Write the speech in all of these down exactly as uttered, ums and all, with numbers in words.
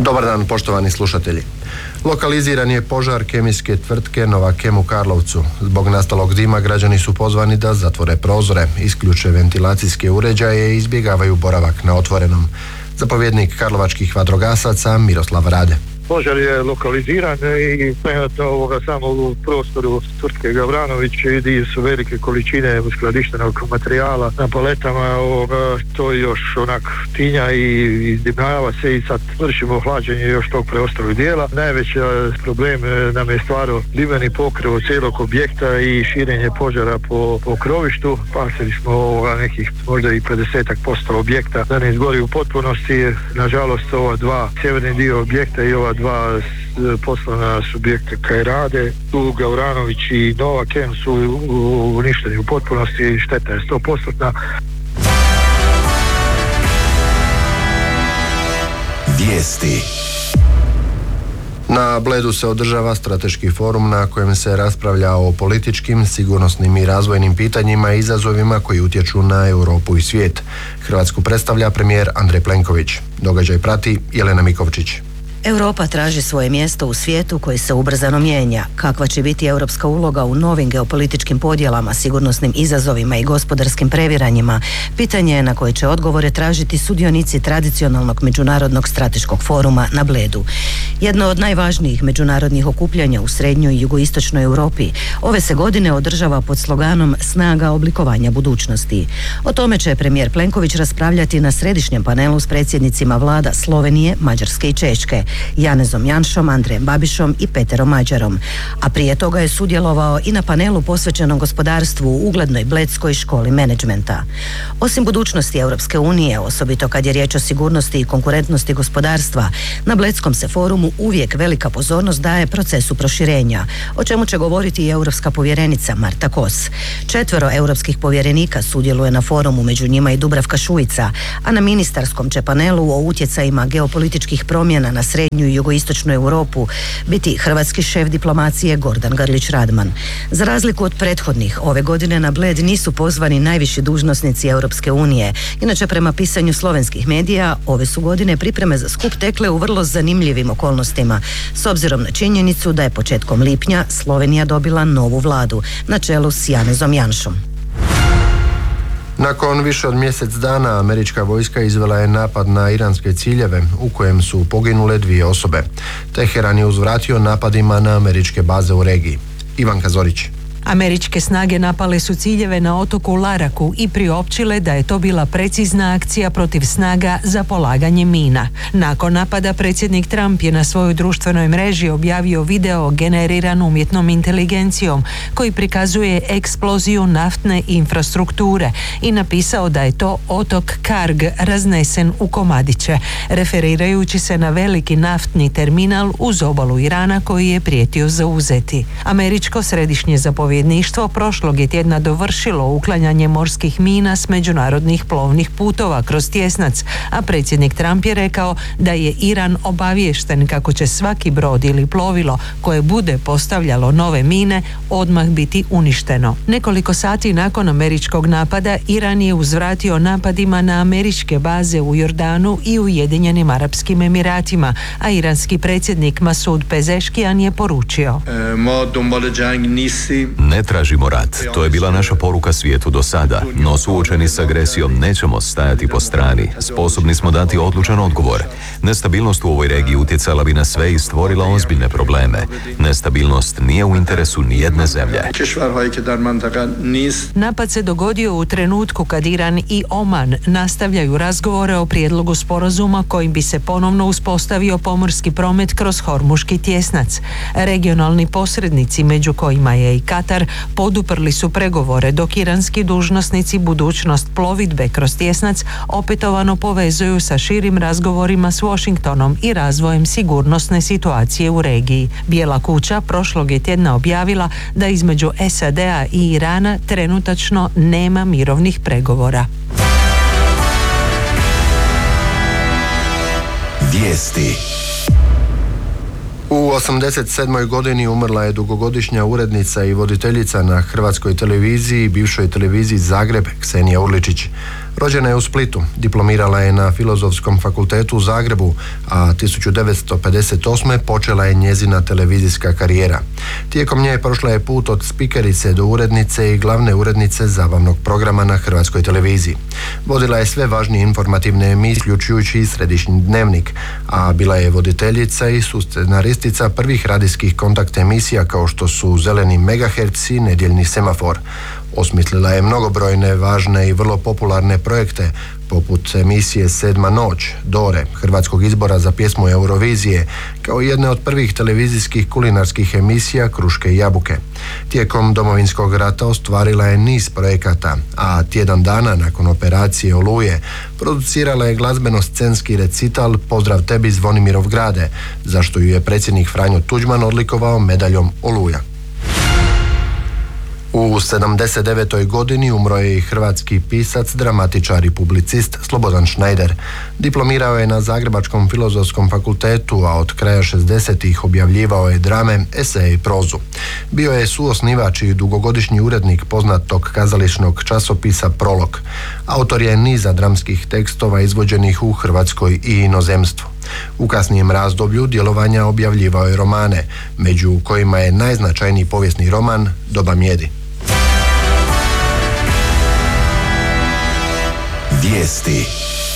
Dobar dan, poštovani slušatelji. Lokaliziran je požar kemijske tvrtke Novakem u Karlovcu. Zbog nastalog dima građani su pozvani da zatvore prozore, isključe ventilacijske uređaje i izbjegavaju boravak na otvorenom. Zapovjednik karlovačkih vatrogasaca Miroslav Rade. Požar je lokaliziran i trenutno ovoga samo u prostoru tvrtke Gavranović gdje su velike količine uskladištenog materijala na paletama, ovoga, to još onak tinja i izdimljava se i sad vršimo hlađenje još tog preostalog dijela. Najveći problem nam je stvarno dimeni pokriv cijelog objekta i širenje požara po, po krovištu. Pasili smo ovoga nekih možda i pedeset posto objekta da ne izgori u potpunosti. Nažalost, ova dva sjeverni dio objekta i ova dva poslovna subjekta kaj rade, tu Gavranović i Novakem su uništeni u potpunosti, šteta je sto posto. Vijesti. Na Bledu se održava strateški forum na kojem se raspravlja o političkim, sigurnosnim i razvojnim pitanjima i izazovima koji utječu na Europu i svijet. Hrvatsku predstavlja premijer Andrej Plenković. Događaj prati Jelena Mikovčić. Europa traži svoje mjesto u svijetu koji se ubrzano mijenja. Kakva će biti europska uloga u novim geopolitičkim podjelama, sigurnosnim izazovima i gospodarskim previranjima, pitanje je na koje će odgovore tražiti sudionici tradicionalnog međunarodnog strateškog foruma na Bledu. Jedno od najvažnijih međunarodnih okupljanja u srednjoj i jugoistočnoj Europi ove se godine održava pod sloganom Snaga oblikovanja budućnosti. O tome će premijer Plenković raspravljati na središnjem panelu s predsjednicima vlada Slovenije, Mađarske i Češke, Janezom Janšom, Andrejem Babišom i Peterom Mađarom. A prije toga je sudjelovao i na panelu posvećenom gospodarstvu u uglednoj Bledskoj školi menadžmenta. Osim budućnosti Europske unije, osobito kad je riječ o sigurnosti i konkurentnosti gospodarstva, na Bledskom se forumu uvijek velika pozornost daje procesu proširenja, o čemu će govoriti i europska povjerenica Marta Kos. Četvero europskih povjerenika sudjeluje na forumu, među njima i Dubravka Šuica, a na ministarskom će panelu o utjecajima geopolitičkih promjena na srednju i jugoistočnu Europu biti hrvatski šef diplomacije Gordan Grlić Radman. Za razliku od prethodnih, ove godine na Bled nisu pozvani najviši dužnosnici Europske unije. Inače, prema pisanju slovenskih medija, ove su godine pripreme za skup tekle u vrlo zanimljivim okolnostima, s obzirom na činjenicu da je početkom lipnja Slovenija dobila novu vladu na čelu s Janezom Janšom. Nakon više od mjesec dana američka vojska izvela je napad na iranske ciljeve u kojem su poginule dvije osobe. Teheran je uzvratio napadima na američke baze u regiji. Ivanka Zorić. Američke snage napale su ciljeve na otoku Laraku i priopćile da je to bila precizna akcija protiv snaga za polaganje mina. Nakon napada predsjednik Trump je na svojoj društvenoj mreži objavio video generiran umjetnom inteligencijom koji prikazuje eksploziju naftne infrastrukture i napisao da je to otok Karg raznesen u komadiće, referirajući se na veliki naftni terminal uz obalu Irana koji je prijetio zauzeti. Američko središnje zapovjedništvo prošlog je tjedna dovršilo uklanjanje morskih mina s međunarodnih plovnih putova kroz tjesnac, a predsjednik Trump je rekao da je Iran obaviješten kako će svaki brod ili plovilo koje bude postavljalo nove mine odmah biti uništeno. Nekoliko sati nakon američkog napada, Iran je uzvratio napadima na američke baze u Jordanu i Ujedinjenim Arapskim Emiratima, a iranski predsjednik Masud Pezeškijan je poručio: Ne tražimo rat, to je bila naša poruka svijetu do sada, no suočeni s agresijom nećemo stajati po strani, sposobni smo dati odlučan odgovor. Nestabilnost u ovoj regiji utjecala bi na sve i stvorila ozbiljne probleme. Nestabilnost nije u interesu nijedne zemlje. Napad se dogodio u trenutku kad Iran i Oman nastavljaju razgovore o prijedlogu sporazuma kojim bi se ponovno uspostavio pomorski promet kroz Hormuški tjesnac. Regionalni posrednici, među kojima je i Katar, poduprli su pregovore, dok iranski dužnosnici budućnost plovidbe kroz tjesnac opetovano povezuju sa širim razgovorima s Washingtonom i razvojem sigurnosne situacije u regiji. Bijela kuća prošlog je tjedna objavila da između S A D-a i Irana trenutačno nema mirovnih pregovora. Vijesti. U osamdeset sedmoj godini umrla je dugogodišnja urednica i voditeljica na Hrvatskoj televiziji i bivšoj televiziji Zagreb Ksenija Urličić. Rođena je u Splitu, diplomirala je na Filozofskom fakultetu u Zagrebu, a tisuću devetsto pedeset osme počela je njezina televizijska karijera. Tijekom nje prošla je put od spikerice do urednice i glavne urednice zabavnog programa na Hrvatskoj televiziji. Vodila je sve važnije informativne emisije, uključujući i Središnji dnevnik, a bila je voditeljica i suscenaristica prvih radijskih kontakt emisija kao što su Zeleni megaherc i Nedjeljni semafor. Osmislila je mnogobrojne, važne i vrlo popularne projekte, poput emisije Sedma noć, Dore, hrvatskog izbora za pjesmu Eurovizije, kao i jedne od prvih televizijskih kulinarskih emisija Kruške i jabuke. Tijekom Domovinskog rata ostvarila je niz projekata, a tjedan dana nakon operacije Oluje producirala je glazbeno-scenski recital Pozdrav tebi Zvonimirov grade, za što ju je predsjednik Franjo Tuđman odlikovao medaljom Oluja. U sedamdeset devetoj godini umro je i hrvatski pisac, dramatičar i publicist Slobodan Schneider. Diplomirao je na Zagrebačkom filozofskom fakultetu, a od kraja šezdesetih objavljivao je drame, eseje i prozu. Bio je suosnivač i dugogodišnji urednik poznatog kazališnog časopisa Prolog. Autor je niza dramskih tekstova izvođenih u Hrvatskoj i inozemstvu. U kasnijem razdoblju djelovanja objavljivao je romane, među kojima je najznačajniji povijesni roman Doba mjedi. Vijesti.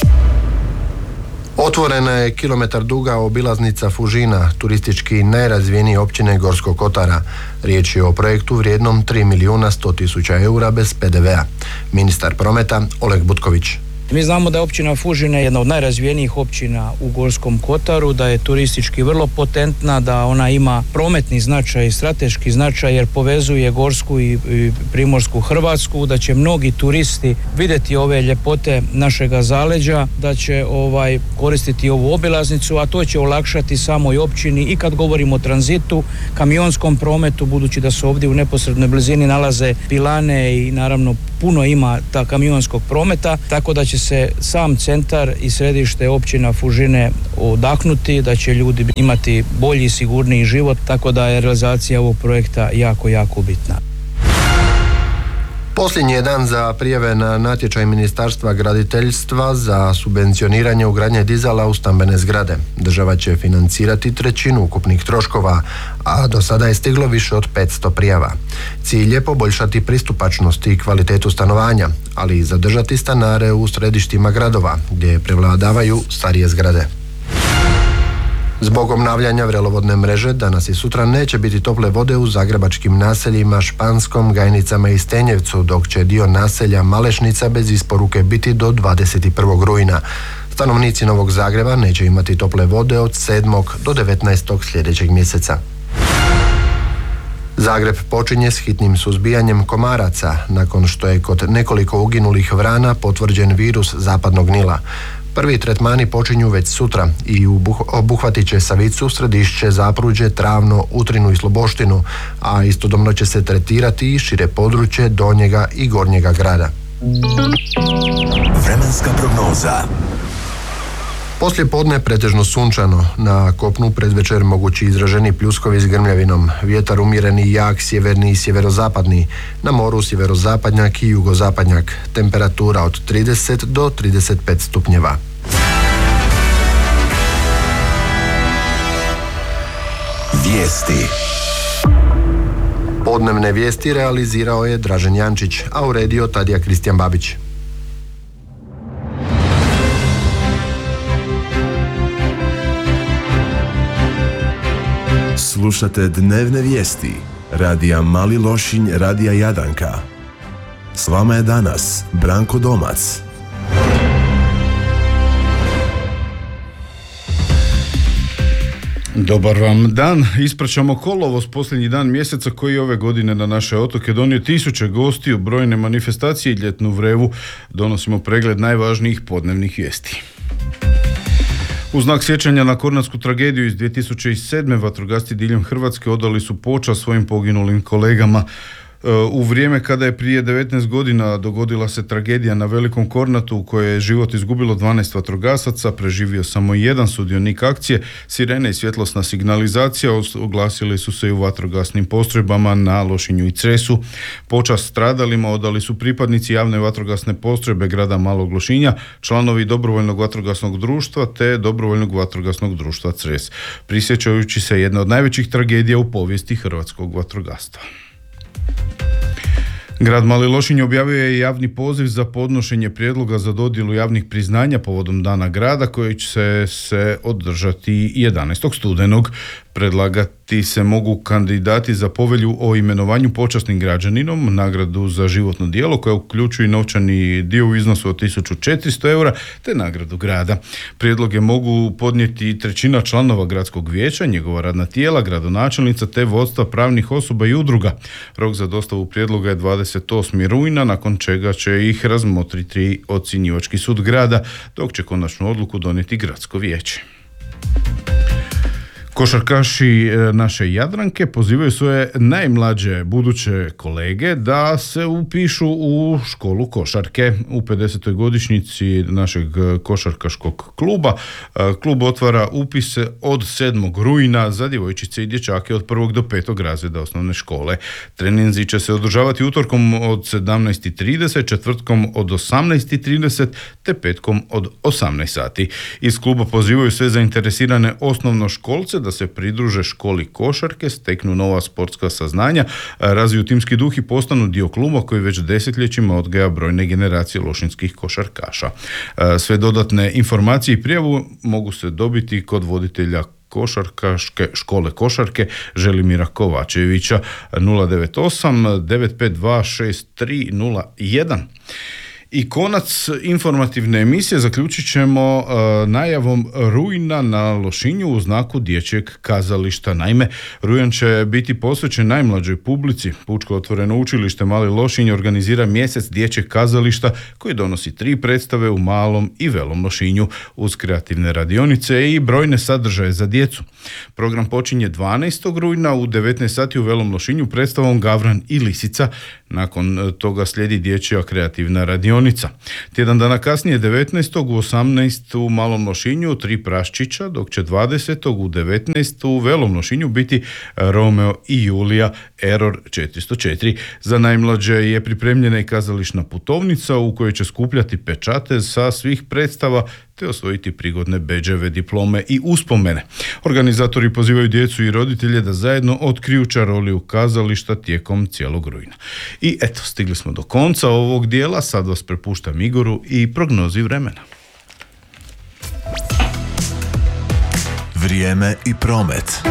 Otvorena je kilometar duga obilaznica Fužina, turistički najrazvijenije općine Gorskog kotara. Riječ je o projektu vrijednom tri milijuna sto tisuća eura bez pe de vea. Ministar prometa Oleg Butković. Mi znamo da je općina Fužine jedna od najrazvijenijih općina u Gorskom kotaru, da je turistički vrlo potentna, da ona ima prometni značaj i strateški značaj jer povezuje Gorsku i, i Primorsku Hrvatsku, da će mnogi turisti vidjeti ove ljepote našega zaleđa, da će ovaj koristiti ovu obilaznicu, a to će olakšati samoj općini i kad govorimo o tranzitu, kamionskom prometu, budući da se ovdje u neposrednoj blizini nalaze pilane i naravno puno ima ta kamionskog prometa, tako da će se sam centar i središte općina Fužine odahnuti, da će ljudi imati bolji i sigurniji život, tako da je realizacija ovog projekta jako, jako bitna. Posljednji je dan za prijave na natječaj Ministarstva graditeljstva za subvencioniranje ugradnje dizala u stambene zgrade. Država će financirati trećinu ukupnih troškova, a do sada je stiglo više od petsto prijava. Cilj je poboljšati pristupačnost i kvalitetu stanovanja, ali i zadržati stanare u središtima gradova, gdje prevladavaju starije zgrade. Zbog obnavljanja vrelovodne mreže danas i sutra neće biti tople vode u zagrebačkim naseljima Španskom, Gajnicama i Stenjevcu, dok će dio naselja Malešnica bez isporuke biti do dvadeset prvog rujna. Stanovnici Novog Zagreba neće imati tople vode od sedmog do devetnaestog sljedećeg mjeseca. Zagreb počinje s hitnim suzbijanjem komaraca nakon što je kod nekoliko uginulih vrana potvrđen virus zapadnog Nila. Prvi tretmani počinju već sutra i obuhvatit će Savicu, Središće, Zapruđe, Travno, Utrinu i Sloboštinu, a istodobno će se tretirati i šire područje Donjega i Gornjega grada. Vremenska prognoza. Poslije podne pretežno sunčano, na kopnu predvečer mogući izraženi pljuskovi s grmljavinom, vjetar umjereni i jak, sjeverni i sjeverozapadni, na moru sjeverozapadnjak i jugozapadnjak, temperatura od trideset do trideset pet stupnjeva. Vijesti. Podnevne vijesti realizirao je Dražen Jančić, a uredio Tadija Kristijan Babić. Slušate dnevne vijesti radija Mali Lošinj, radija Jadanka. S vama je danas Branko Domac. Dobar vam dan. Ispraćamo kolovoz, posljednji dan mjeseca koji ove godine na naše otoke donio tisuće gostiju, brojne manifestacije i ljetnu vrevu. Donosimo pregled najvažnijih podnevnih vijesti. U znak sjećanja na kornatsku tragediju iz dvije tisuće sedme vatrogasci diljem Hrvatske odali su počast svojim poginulim kolegama. U vrijeme kada je prije devetnaest godina dogodila se tragedija na Velikom Kornatu u kojoj je život izgubilo dvanaest vatrogasaca, preživio samo jedan sudionik akcije, sirene i svjetlosna signalizacija oglasili su se i u vatrogasnim postrojbama na Lošinju i Cresu. Počast stradalima odali su pripadnici javne vatrogasne postrojbe grada Malog Lošinja, članovi dobrovoljnog vatrogasnog društva te dobrovoljnog vatrogasnog društva Cres, prisjećajući se jedne od najvećih tragedija u povijesti hrvatskog vatrogastva. Grad Mali Lošinj objavio je javni poziv za podnošenje prijedloga za dodjelu javnih priznanja povodom Dana grada koji će se održati jedanaestog studenog. Predlagati se mogu kandidati za povelju o imenovanju počasnim građaninom, nagradu za životno djelo koja uključuje novčani dio u iznosu od tisuću četiristo eura te nagradu grada. Prijedloge mogu podnijeti trećina članova gradskog vijeća, njegova radna tijela, gradonačelnica te vodstva pravnih osoba i udruga. Rok za dostavu prijedloga je dvadeset osmog rujna, nakon čega će ih razmotriti ocjenjivački sud grada, dok će konačnu odluku donijeti gradsko vijeće. Košarkaši naše Jadranke pozivaju svoje najmlađe buduće kolege da se upišu u školu košarke. U pedesetoj godišnjici našeg košarkaškog kluba klub otvara upise od sedmog rujna za djevojčice i dječake od prvog do petog razreda osnovne škole. Treninzi će se održavati utorkom od sedamnaest i trideset, četvrtkom od osamnaest i trideset te petkom od osamnaest sati. Iz kluba pozivaju sve zainteresirane osnovnoškolce da se pridruže školi košarke, steknu nova sportska saznanja, razviju timski duh i postanu dio kluba koji već desetljećima odgaja brojne generacije lošinskih košarkaša. Sve dodatne informacije i prijavu mogu se dobiti kod voditelja košarkaške škole košarke Želimira Kovačevića nula devet osam devet pet dva šest tri nula jedan. I konac informativne emisije zaključit ćemo uh, najavom rujna na Lošinju u znaku dječjeg kazališta. Naime, rujan će biti posvećen najmlađoj publici. Pučko otvoreno učilište Mali Lošinj organizira mjesec dječjeg kazališta koji donosi tri predstave u Malom i Velom Lošinju uz kreativne radionice i brojne sadržaje za djecu. Program počinje dvanaestog rujna u devetnaest sati u Velom Lošinju predstavom Gavran i Lisica. Nakon toga slijedi dječja kreativna radionica. Tjedan dana kasnije devetnaestog u osamnaest u Malom Lošinju tri praščića, dok će dvadesetog u devetnaest u Velom Lošinju biti Romeo i Julija Error četiristo četiri. Za najmlađe je pripremljena i kazališna putovnica u kojoj će skupljati pečate sa svih predstava te osvojiti prigodne bedževe, diplome i uspomene. Organizatori pozivaju djecu i roditelje da zajedno otkriju čaroliju kazališta tijekom cijelog rujna. I eto, stigli smo do konca ovog dijela, sad vas prepuštam Igoru i prognozi vremena. Vrijeme i promet.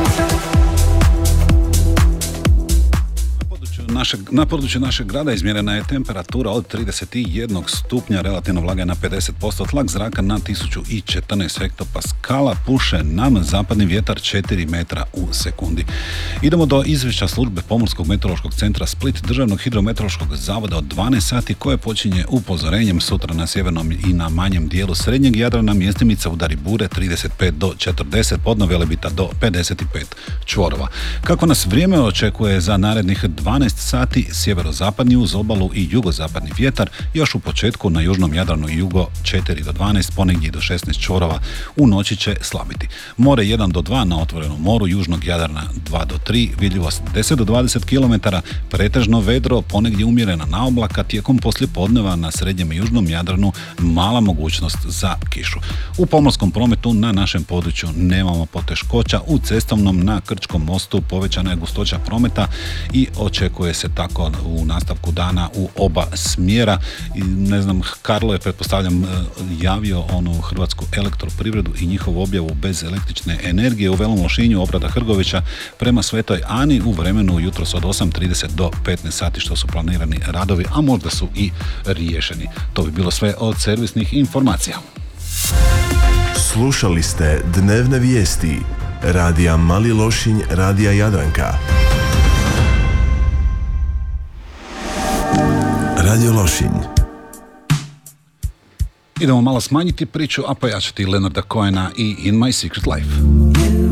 Našeg, na području našeg grada izmjerena je temperatura od trideset jedan stupnja, relativno vlaga je na pedeset posto, tlak zraka na tisuću četrnaest hektopaskala, puše nam zapadni vjetar četiri metra u sekundi. Idemo do izvješća službe Pomorskog meteorološkog centra Split, Državnog hidrometeorološkog zavoda od dvanaest sati koje počinje upozorenjem sutra na sjevernom i na manjem dijelu srednjeg Jadrana mjestimica udari bure trideset pet do četrdeset, podno Velebita do pedeset pet čvorova. Kako nas vrijeme očekuje za narednih dvanaest sati, sjeverozapadni uz obalu i jugozapadni vjetar, još u početku na južnom Jadranu i jugo četiri do dvanaest, ponegdje do šesnaest čvorova, u noći će slabiti. More jedan do dva na otvorenom moru, južnog Jadrana dva do tri, vidljivost deset do dvadeset kilometara, pretežno vedro, ponegdje umjerena naoblaka, tijekom poslijepodneva na srednjem i južnom Jadranu mala mogućnost za kišu. U pomorskom prometu na našem području nemamo poteškoća, u cestovnom na Krčkom mostu povećana je gustoća prometa i očekuje se tako u nastavku dana u oba smjera. I ne znam, Karlo je, pretpostavljam, javio onu Hrvatsku elektroprivredu i njihovu objavu bez električne energije u Velom Lošinju, obrada Hrgovića prema Svetoj Ani u vremenu jutros od osam trideset do petnaest sati, što su planirani radovi, a možda su i riješeni. To bi bilo sve od servisnih informacija. Slušali ste dnevne vijesti Radija Mali Lošinj, Radija Jadranka. Radio Lošinj. Idemo malo smanjiti priču, a pojačati Leonarda Cohena i In My Secret Life.